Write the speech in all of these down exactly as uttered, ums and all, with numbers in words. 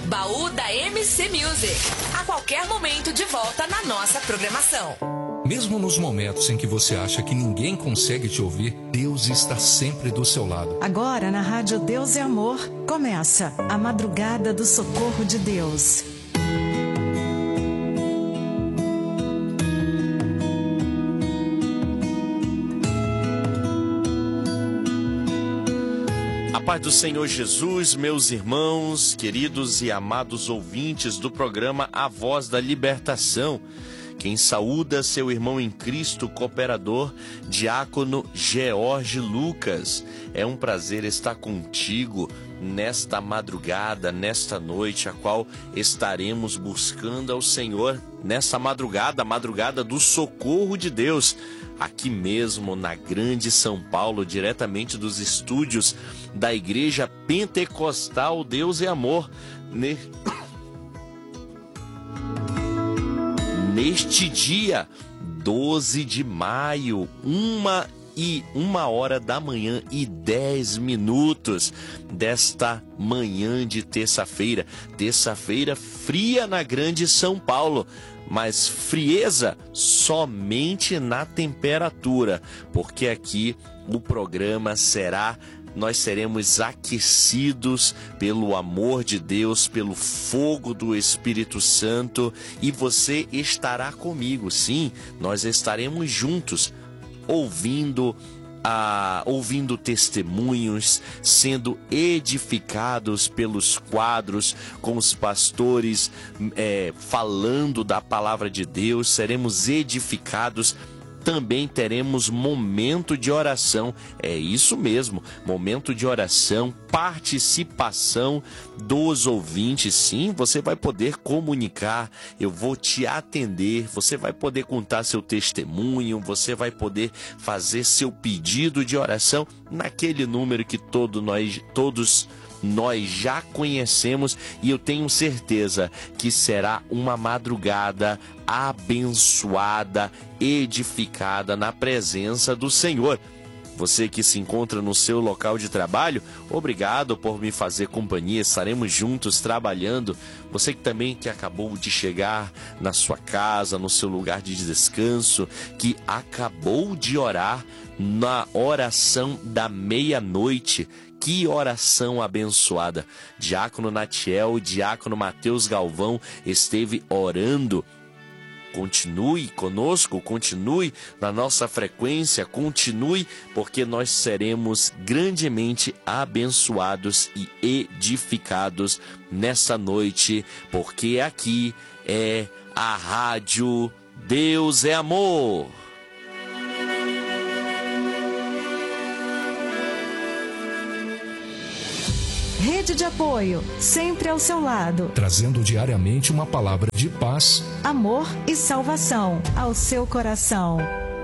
Baú da M C Music. A qualquer momento de volta na nossa programação. Mesmo nos momentos em que você acha que ninguém consegue te ouvir, Deus está sempre do seu lado. Agora na Rádio Deus é Amor, começa a Madrugada do Socorro de Deus. A paz do Senhor Jesus, meus irmãos, queridos e amados ouvintes do programa A Voz da Libertação. Quem saúda seu irmão em Cristo, cooperador, diácono George Lucas. É um prazer estar contigo nesta madrugada, nesta noite, a qual estaremos buscando ao Senhor, nessa madrugada, a madrugada do socorro de Deus, aqui mesmo na Grande São Paulo, diretamente dos estúdios da Igreja Pentecostal Deus é Amor. Ne... Neste dia, doze de maio, uma e uma hora da manhã e dez minutos desta manhã de terça-feira. Terça-feira fria na Grande São Paulo, mas frieza somente na temperatura, porque aqui o programa será... Nós seremos aquecidos pelo amor de Deus, pelo fogo do Espírito Santo, e você estará comigo, sim, nós estaremos juntos, ouvindo, ah, ouvindo testemunhos, sendo edificados pelos quadros, com os pastores é, falando da palavra de Deus, seremos edificados. Também teremos momento de oração, é isso mesmo, momento de oração, participação dos ouvintes. Sim, você vai poder comunicar, eu vou te atender, você vai poder contar seu testemunho, você vai poder fazer seu pedido de oração naquele número que todo nós, todos nós já conhecemos, e eu tenho certeza que será uma madrugada abençoada, edificada na presença do Senhor. Você que se encontra no seu local de trabalho, obrigado por me fazer companhia, estaremos juntos trabalhando. Você que também que acabou de chegar na sua casa, no seu lugar de descanso, que acabou de orar na oração da meia-noite. Que oração abençoada! Diácono Natiel, Diácono Mateus Galvão esteve orando. Continue conosco, continue na nossa frequência, continue, porque nós seremos grandemente abençoados e edificados nessa noite, porque aqui é a Rádio Deus é Amor. Rede de apoio, sempre ao seu lado. Trazendo diariamente uma palavra de paz, amor e salvação ao seu coração.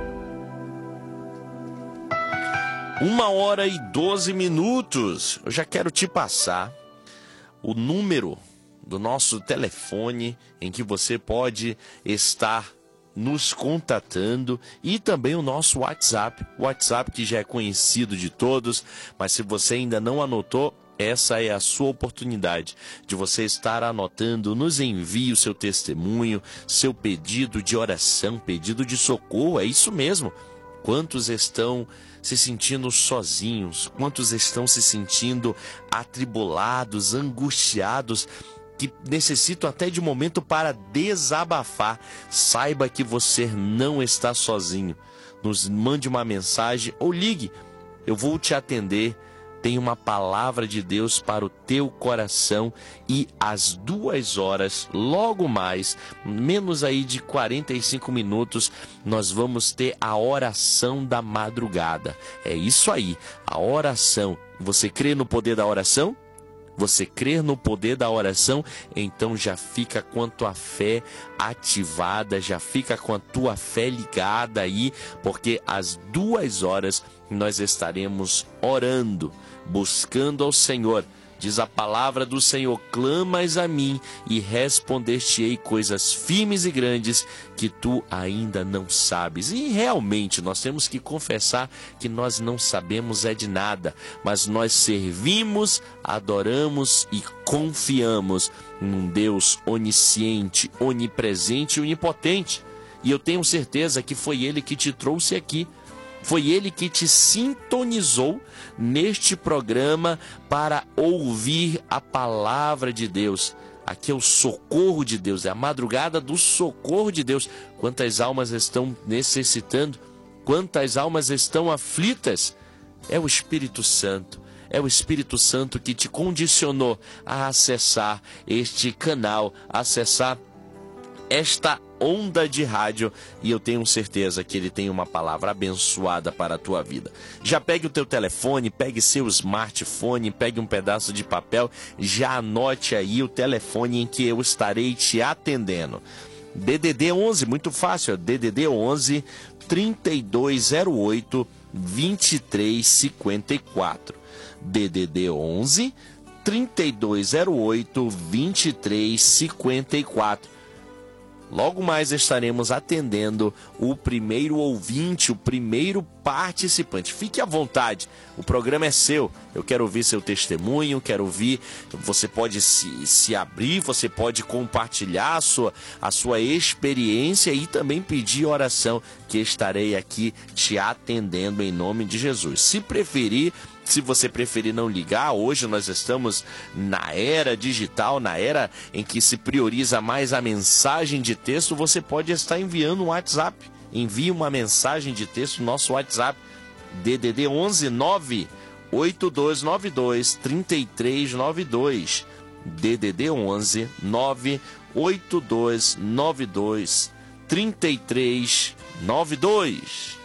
Uma hora e doze minutos. Eu já quero te passar o número do nosso telefone em que você pode estar nos contatando, e também o nosso WhatsApp, o WhatsApp que já é conhecido de todos, mas se você ainda não anotou, essa é a sua oportunidade de você estar anotando. Nos envie o seu testemunho, seu pedido de oração, pedido de socorro, é isso mesmo. Quantos estão se sentindo sozinhos? Quantos estão se sentindo atribulados, angustiados, que necessitam até de um momento para desabafar? Saiba que você não está sozinho. Nos mande uma mensagem ou ligue, eu vou te atender. Tem uma palavra de Deus para o teu coração, e às duas horas, logo mais, menos aí de quarenta e cinco minutos, nós vamos ter a oração da madrugada. É isso aí, a oração. Você crê no poder da oração? Você crê no poder da oração? Então já fica com a tua fé ativada, já fica com a tua fé ligada aí, porque às duas horas nós estaremos orando, buscando ao Senhor Diz a palavra do Senhor: clamas a mim e responder-te-ei coisas firmes e grandes que tu ainda não sabes. E realmente nós temos que confessar que nós não sabemos é de nada, mas nós servimos, adoramos e confiamos num Deus onisciente, onipresente e onipotente. E eu tenho certeza que foi Ele que te trouxe aqui. Foi Ele que te sintonizou neste programa para ouvir a palavra de Deus. Aqui é o socorro de Deus, é a madrugada do socorro de Deus. Quantas almas estão necessitando, quantas almas estão aflitas. É o Espírito Santo, é o Espírito Santo que te condicionou a acessar este canal, a acessar esta onda de rádio, e eu tenho certeza que ele tem uma palavra abençoada para a tua vida. Já pegue o teu telefone, pegue seu smartphone, pegue um pedaço de papel, já anote aí o telefone em que eu estarei te atendendo. D D D onze, muito fácil, D D D onze, trinta e dois zero oito, vinte e três cinquenta e quatro. D D D onze, trinta e dois zero oito, vinte e três cinquenta e quatro. Logo mais estaremos atendendo o primeiro ouvinte, o primeiro participante. Fique à vontade, o programa é seu. Eu quero ouvir seu testemunho, quero ouvir, você pode se, se abrir, você pode compartilhar a sua, a sua experiência e também pedir oração, que estarei aqui te atendendo em nome de Jesus. Se preferir, se você preferir não ligar, hoje nós estamos na era digital, na era em que se prioriza mais a mensagem de texto, você pode estar enviando um WhatsApp. Envie uma mensagem de texto no nosso WhatsApp, D D D onze nove oito dois nove dois três três nove dois. D D D onze nove oito dois nove dois três três nove dois.